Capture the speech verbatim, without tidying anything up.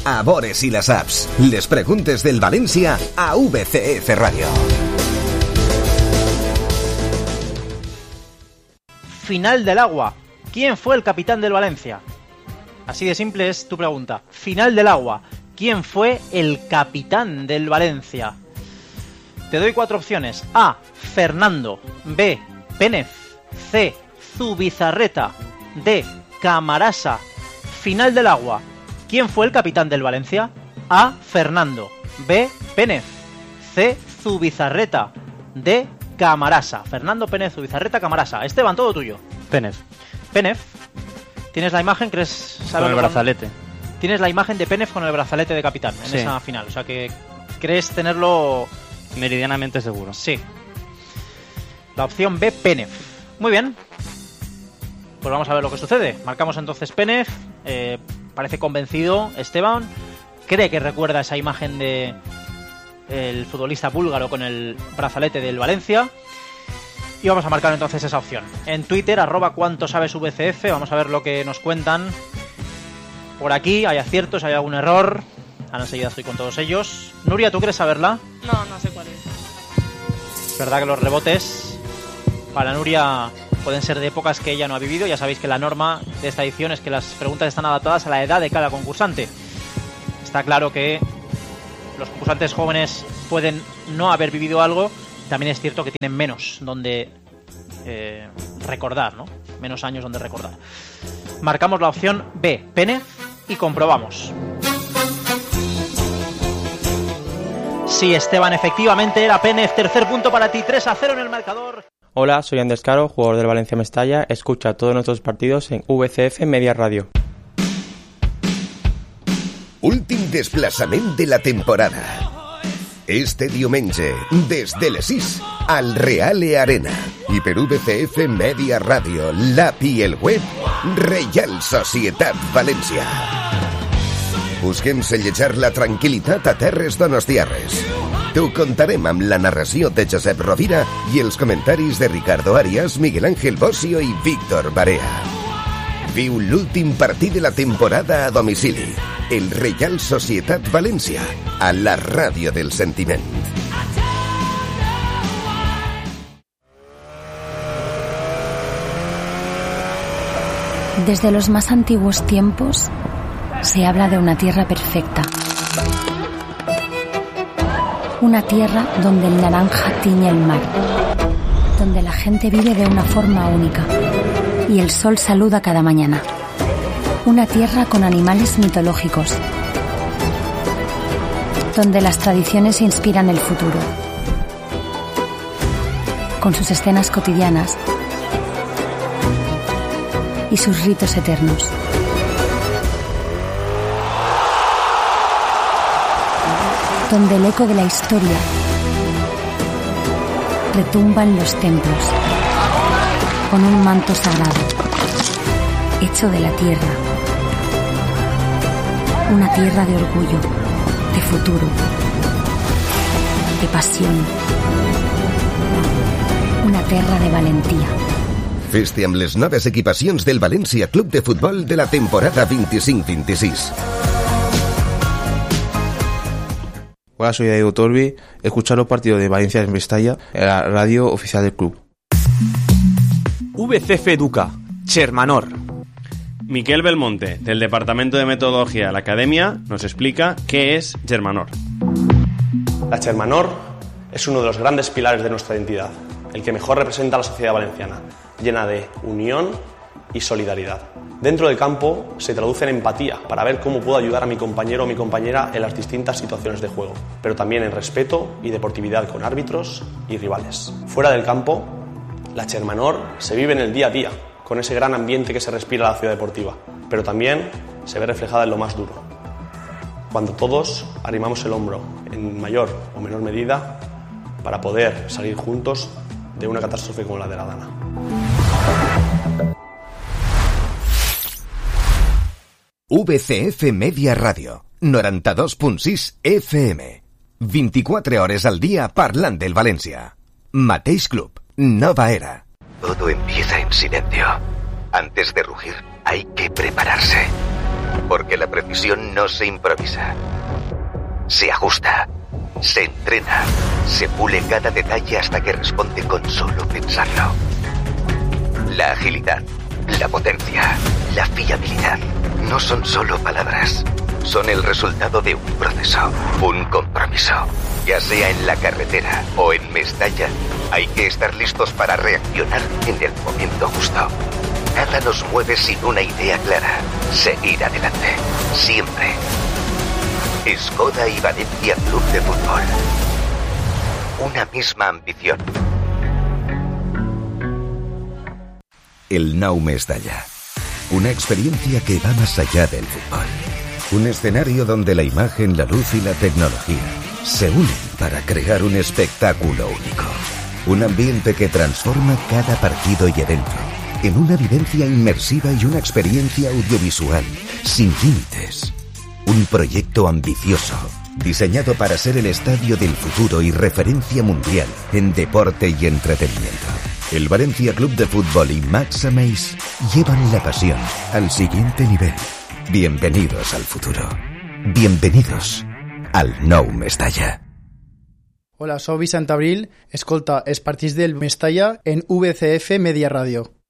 a Bores i la saps. Les preguntes del València a V C F Radio. Final del agua. ¿Quién fue el capitán del Valencia? Así de simple es tu pregunta. Final del agua. ¿Quién fue el capitán del Valencia? Te doy cuatro opciones. A. Fernando. B. Pénez. C. Zubizarreta. D. Camarasa. Final del agua. ¿Quién fue el capitán del Valencia? A. Fernando. B. Pénez. C. Zubizarreta. D. Camarasa. Fernando, Pénez, Zubizarreta, Camarasa. Esteban, todo tuyo. Pénez. Pénez. ¿Tienes la imagen? ¿Crees saber con el brazalete? Con... Tienes la imagen de Pénez con el brazalete de capitán en sí. esa final. O sea que crees tenerlo meridianamente seguro. Sí. La opción B, Pénez. Muy bien. Pues vamos a ver lo que sucede. Marcamos entonces Pénez. Eh, parece convencido Esteban. Cree que recuerda esa imagen de el futbolista búlgaro con el brazalete del Valencia. Y vamos a marcar entonces esa opción. En Twitter, arroba cuánto sabes V C F. Vamos a ver lo que nos cuentan. Por aquí hay aciertos, hay algún error. Ahora enseguida estoy con todos ellos. Nuria, ¿tú quieres saberla? No, no sé cuál es. Es verdad que los rebotes para Nuria pueden ser de épocas que ella no ha vivido. Ya sabéis que la norma de esta edición es que las preguntas están adaptadas a la edad de cada concursante. Está claro que los concursantes jóvenes pueden no haber vivido algo. También es cierto que tienen menos donde eh, recordar, ¿no? Menos años donde recordar. Marcamos la opción B, Pénez, y comprobamos. Sí, Esteban, efectivamente era Pénez. Tercer punto para ti, tres a cero en el marcador. Hola, soy Ander Caro, jugador del Valencia Mestalla. Escucha todos nuestros partidos en V C F Media Radio. Últim desplaçament de la temporada. Este diumenge, des de les sis, al Reale Arena. I per V C F Media Radio, l'app i el web, Reial Societat València. Busquem sellejar la tranquil·litat a terres donostiarres. T'ho contarem amb la narració de Josep Rovira i els comentaris de Ricardo Arias, Miguel Ángel Bossio i Víctor Barea. Viu l'últim partit de la temporada a domicili. El Reial Societat València, a la ràdio del sentiment. Desde los más antiguos tiempos se habla de una tierra perfecta. Una tierra donde el naranja tiñe el mar, donde la gente vive de una forma única y el sol saluda cada mañana. Una tierra con animales mitológicos, donde las tradiciones inspiran el futuro, con sus escenas cotidianas y sus ritos eternos. Donde el eco de la historia retumba en los templos, con un manto sagrado, hecho de la tierra. Una tierra de orgullo, de futuro, de pasión. Una tierra de valentía. Fes-te amb les noves equipacions del València Club de Futbol de la temporada veinticinco veintiséis. Hola, soy Diego Torbi. Escuchar los partidos de Valencia en Mestalla en la radio oficial del club. V C F Educa, Chermanor. Miquel Belmonte, del Departamento de Metodología de la Academia, nos explica qué es Chermanor. La Chermanor es uno de los grandes pilares de nuestra identidad, el que mejor representa a la sociedad valenciana, llena de unión y solidaridad. Dentro del campo se traduce en empatía para ver cómo puedo ayudar a mi compañero o mi compañera en las distintas situaciones de juego, pero también en respeto y deportividad con árbitros y rivales. Fuera del campo, la Chermanor se vive en el día a día, con ese gran ambiente que se respira en la ciudad deportiva, pero también se ve reflejada en lo más duro, cuando todos arrimamos el hombro en mayor o menor medida para poder salir juntos de una catástrofe como la de la Dana. V C F Media Radio, noranta-dos punt sis F M. veinticuatro hores al día parlant del Valencia. Mateix Club, nova era. Todo empieza en silencio. Antes de rugir, hay que prepararse. Porque la precisión no se improvisa. Se ajusta, se entrena, se pule cada detalle hasta que responde con solo pensarlo. La agilidad, la potencia, la fiabilidad no son solo palabras. Son el resultado de un proceso, un compromiso. Ya sea en la carretera o en Mestalla, hay que estar listos para reaccionar en el momento justo. Nada nos mueve sin una idea clara. Seguir adelante. Siempre. Skoda y Valencia Club de Fútbol. Una misma ambición. El Nou Mestalla. Una experiencia que va más allá del fútbol. Un escenario donde la imagen, la luz y la tecnología se unen para crear un espectáculo único. Un ambiente que transforma cada partido y evento en una vivencia inmersiva y una experiencia audiovisual sin límites. Un proyecto ambicioso, diseñado para ser el estadio del futuro y referencia mundial en deporte y entretenimiento. El Valencia Club de Fútbol y Max Ameis llevan la pasión al siguiente nivel. Bienvenidos al futuro. Bienvenidos al Nou Mestalla. Hola, soy Vicent Abril. Escolta els partits del Mestalla en V C F Media Radio.